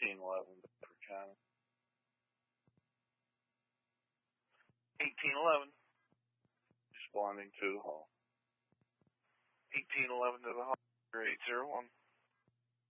1811 Bedford County. 1811. Responding to the hall. 1811 to the hall. 801.